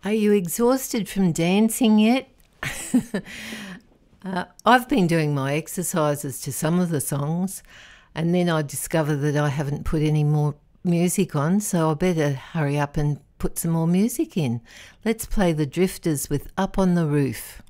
Are you exhausted from dancing yet? I've been doing my exercises to some of the songs, and then I discover that I haven't put any more music on, so I better hurry up and put some more music in. Let's play the Drifters with Up on the Roof.